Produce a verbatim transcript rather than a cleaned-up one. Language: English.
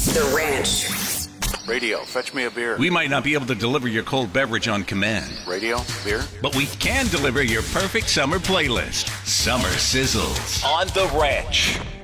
The Ranch. Radio, fetch me a beer. We might not be able to deliver your cold beverage on command. Radio, beer. But we can deliver your perfect summer playlist. Summer Sizzles. On The Ranch.